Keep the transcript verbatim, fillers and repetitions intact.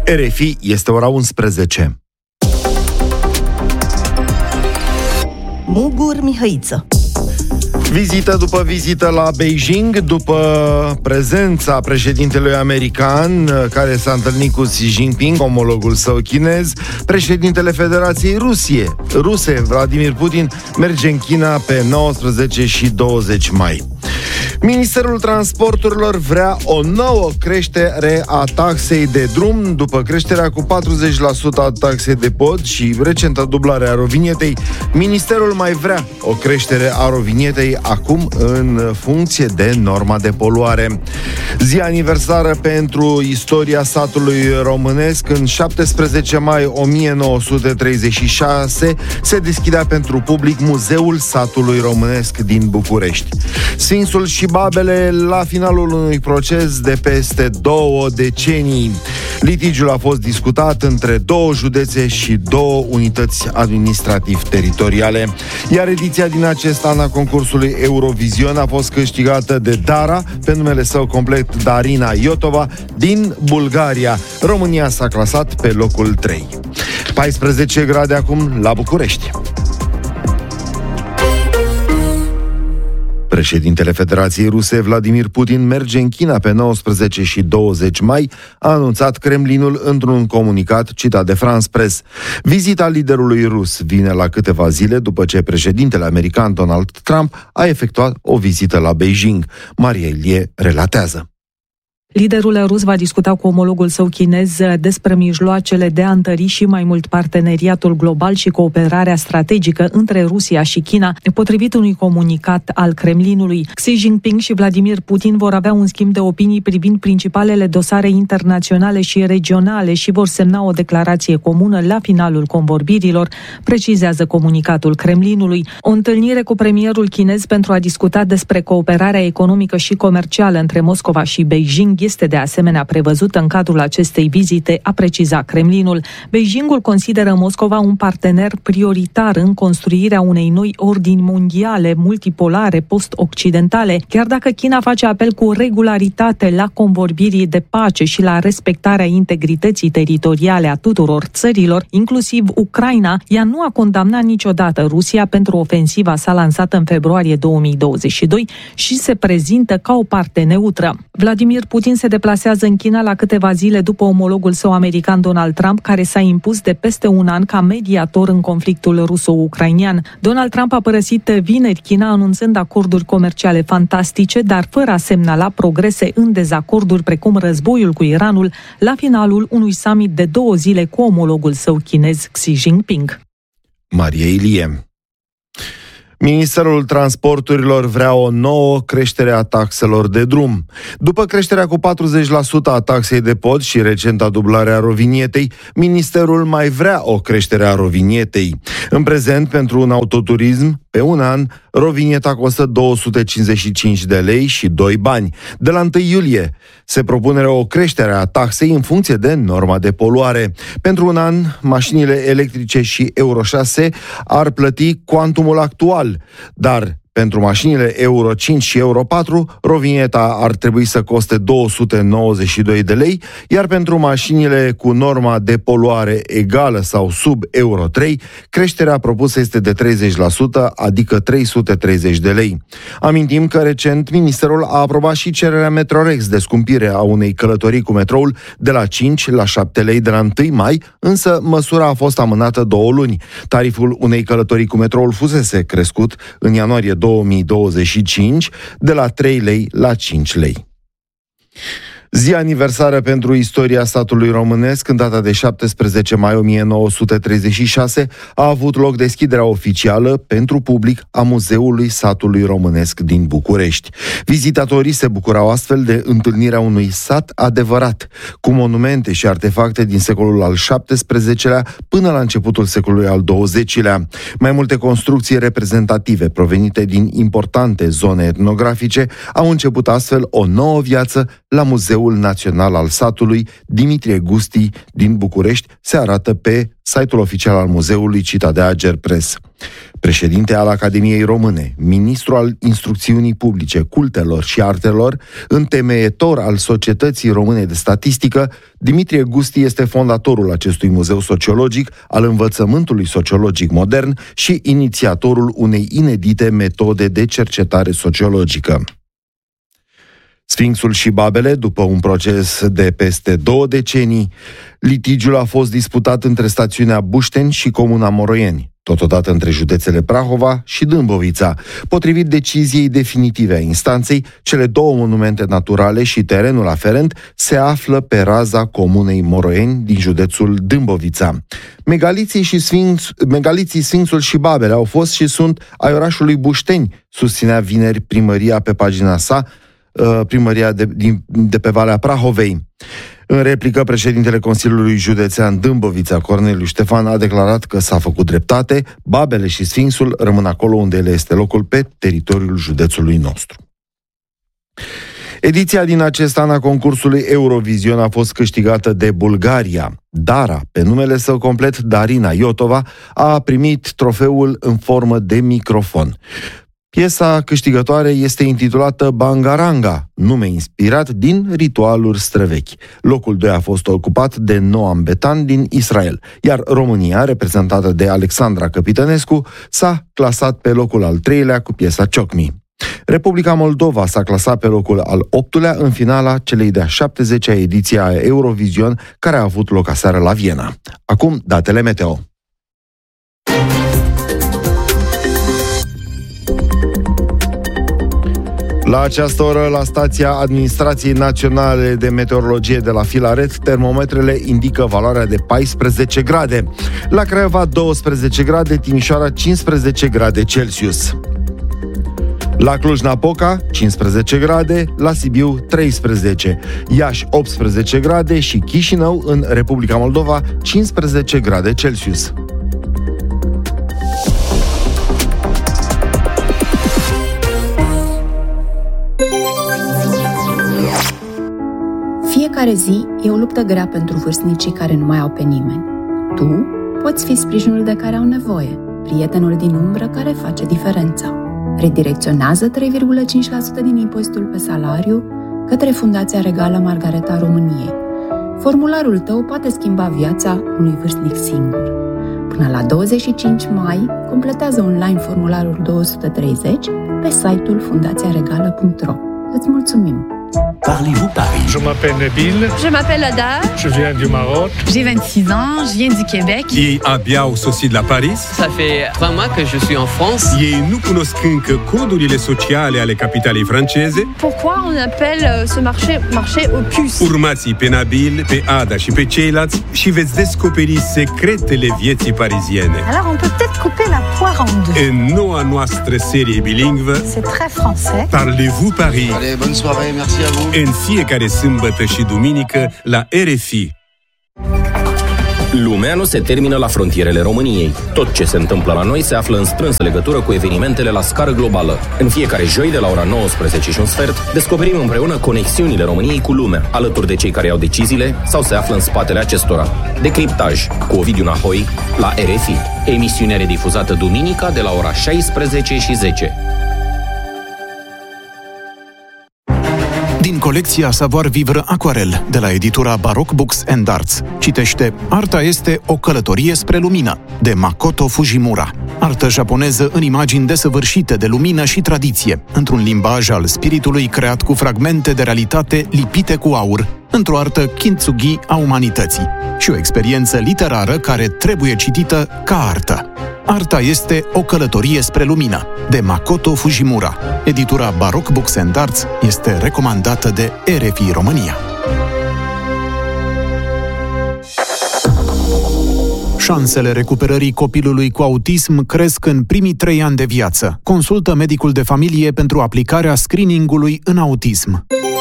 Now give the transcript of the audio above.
R F I, este ora unsprezece. Mugur Mihăiță. Vizită după vizită la Beijing, după prezența președintelui american care s-a întâlnit cu Xi Jinping, omologul său chinez, președintele Federației Rusie, ruse, Vladimir Putin, merge în China pe nouăsprezece și douăzeci mai. Ministerul Transporturilor vrea o nouă creștere a taxei de drum, după creșterea cu patruzeci la sută a taxei de pod și recenta dublare a rovinietei. Ministerul mai vrea o creștere a rovinietei acum în funcție de norma de poluare. Zi aniversară pentru istoria satului românesc. În șaptesprezece mai o mie nouă sute treizeci și șase se deschidea pentru public Muzeul Satului Românesc din București. Sfințul și Babele la finalul unui proces de peste două decenii. Litigiul a fost discutat între două județe și două unități administrativ-teritoriale. Iar ediția din acest an a concursului Eurovision a fost câștigată de Dara, pe numele său complet Darina Iotova, din Bulgaria. România s-a clasat pe locul trei. paisprezece grade acum la București. Președintele Federației Ruse, Vladimir Putin, merge în China pe nouăsprezece și douăzeci mai, a anunțat Kremlinul într-un comunicat citat de France Press. Vizita liderului rus vine la câteva zile după ce președintele american Donald Trump a efectuat o vizită la Beijing. Maria Ilie relatează. Liderul rus va discuta cu omologul său chinez despre mijloacele de a întări și mai mult parteneriatul global și cooperarea strategică între Rusia și China, potrivit unui comunicat al Kremlinului. Xi Jinping și Vladimir Putin vor avea un schimb de opinii privind principalele dosare internaționale și regionale și vor semna o declarație comună la finalul convorbirilor, precizează comunicatul Kremlinului. O întâlnire cu premierul chinez pentru a discuta despre cooperarea economică și comercială între Moscova și Beijing este de asemenea prevăzută în cadrul acestei vizite, a precizat Kremlinul. Beijingul consideră Moscova un partener prioritar în construirea unei noi ordini mondiale, multipolare, post-occidentale, chiar dacă China face apel cu regularitate la convorbirii de pace și la respectarea integrității teritoriale a tuturor țărilor, inclusiv Ucraina. Ea nu a condamnat niciodată Rusia pentru ofensiva sa lansată în februarie două mii douăzeci și doi și se prezintă ca o parte neutră. Vladimir Putin se deplasează în China la câteva zile după omologul său american Donald Trump, care s-a impus de peste un an ca mediator în conflictul ruso-ucrainian. Donald Trump a părăsit vineri China anunțând acorduri comerciale fantastice, dar fără a semnala progrese în dezacorduri precum războiul cu Iranul, la finalul unui summit de două zile cu omologul său chinez Xi Jinping. Maria Ilie. Ministerul Transporturilor vrea o nouă creștere a taxelor de drum. După creșterea cu patruzeci la sută a taxei de pod și recenta dublare a rovinietei, Ministerul mai vrea o creștere a rovinietei. În prezent, pentru un autoturism, pe un an, rovinieta costă două sute cincizeci și cinci de lei și doi bani. De la întâi iulie se propune o creștere a taxei în funcție de norma de poluare. Pentru un an, mașinile electrice și Euro șase ar plăti cuantumul actual, dar pentru mașinile Euro cinci și Euro patru, rovinieta ar trebui să coste două sute nouăzeci și doi de lei, iar pentru mașinile cu norma de poluare egală sau sub Euro trei, creșterea propusă este de treizeci la sută, adică trei sute treizeci de lei. Amintim că recent Ministerul a aprobat și cererea Metrorex de scumpire a unei călătorii cu metroul de la cinci la șapte lei de la întâi mai, însă măsura a fost amânată două luni. Tariful unei călătorii cu metroul fusese crescut în ianuarie două mii douăzeci și cinci de la trei lei la cinci lei. Zi aniversară pentru istoria statului românesc. În data de șaptesprezece mai o mie nouă sute treizeci și șase a avut loc deschiderea oficială pentru public a Muzeului Satului Românesc din București. Vizitatorii se bucurau astfel de întâlnirea unui sat adevărat, cu monumente și artefacte din secolul al șaptesprezecelea până la începutul secolului al douăzecilea. Mai multe construcții reprezentative provenite din importante zone etnografice au început astfel o nouă viață la Muzeul Muzeul Național al Satului Dimitrie Gusti din București, se arată pe site-ul oficial al muzeului, citat de Agerpres. Președinte al Academiei Române, ministru al Instrucțiunii Publice, Cultelor și Artelor, întemeietor al Societății Române de Statistică, Dimitrie Gusti este fondatorul acestui muzeu sociologic, al învățământului sociologic modern și inițiatorul unei inedite metode de cercetare sociologică. Sfinxul și Babele, după un proces de peste două decenii, litigiul a fost disputat între stațiunea Bușteni și comuna Moroieni, totodată între județele Prahova și Dâmbovița. Potrivit deciziei definitive a instanței, cele două monumente naturale și terenul aferent se află pe raza comunei Moroieni din județul Dâmbovița. Megaliții, și Sfinx, megaliții Sfinxul și Babele au fost și sunt ai orașului Bușteni, susținea vineri primăria pe pagina sa, primăria de, din, de pe Valea Prahovei. În replică, președintele Consiliului Județean Dâmbovița, Corneliu Ștefan, a declarat că s-a făcut dreptate, Babele și Sfinxul rămân acolo unde le este locul, pe teritoriul județului nostru. Ediția din acest an a concursului Eurovision a fost câștigată de Bulgaria. Dara, pe numele său complet Darina Iotova, a primit trofeul în formă de microfon. Piesa câștigătoare este intitulată Bangaranga, nume inspirat din ritualuri străvechi. Locul doi a fost ocupat de Noam Betan din Israel, iar România, reprezentată de Alexandra Căpitănescu, s-a clasat pe locul al treilea cu piesa Ciocmi. Republica Moldova s-a clasat pe locul al optulea în finala celei de-a șaptezecea ediție a Eurovision, care a avut loc aseară la Viena. Acum, datele meteo. La această oră, la stația Administrației Naționale de Meteorologie de la Filaret, termometrele indică valoarea de paisprezece grade. La Craiova, douăsprezece grade, Timișoara, cincisprezece grade Celsius. La Cluj-Napoca, cincisprezece grade, la Sibiu, treisprezece, Iași, optsprezece grade și Chișinău, în Republica Moldova, cincisprezece grade Celsius. Fiecare zi e o luptă grea pentru vârstnicii care nu mai au pe nimeni. Tu poți fi sprijinul de care au nevoie, prietenul din umbră care face diferența. Redirecționează trei virgulă cinci la sută din impozitul pe salariu către Fundația Regală Margareta României. Formularul tău poate schimba viața unui vârstnic singur. Până la douăzeci și cinci mai, completează online formularul două sute treizeci pe site-ul fundațiaregală punct ro. Îți mulțumim! Parlez-vous Paris? Je m'appelle Nabil. Je m'appelle Ada. Je viens du Maroc. J'ai vingt-six ans, je viens du Québec. Ei abia au sosit la Paris. Ça fait trois mois que je suis en France. Ei nu cunosc încă codurile sociale ale capitalei franceze. Pourquoi on appelle ce marché marché aux puces? Urmați pe Nabil, pe Ada și pe ceilalți și veți descoperi secretele vieții pariziene. Alors on peut peut-être couper la poire en deux. În noua noastră serie bilingvă, c'est très français. Parlez-vous Paris? Allez, bonne soirée, merci à vous. În fiecare sâmbătă și duminică la R F I. Lumea nu se termină la frontierele României. Tot ce se întâmplă la noi se află în strânsă legătură cu evenimentele la scară globală. În fiecare joi, de la ora nouăsprezece și un sfert, descoperim împreună conexiunile României cu lumea, alături de cei care iau deciziile sau se află în spatele acestora. Decriptaj cu Ovidiu Nahoi la R F I. Emisiune redifuzată duminica de la ora șaisprezece și zece. Din colecția Savoir Vivre Aquarel, de la editura Baroque Books and Arts. Citește Arta este o călătorie spre lumină, de Makoto Fujimura. Artă japoneză în imagini desăvârșite de lumină și tradiție, într-un limbaj al spiritului creat cu fragmente de realitate lipite cu aur, într-o artă kintsugi a umanității și o experiență literară care trebuie citită ca artă. Arta este o călătorie spre lumină, de Makoto Fujimura. Editura Baroque Books and Arts este recomandată de R F I România. Șansele recuperării copilului cu autism cresc în primii trei ani de viață. Consultă medicul de familie pentru aplicarea screeningului în autism.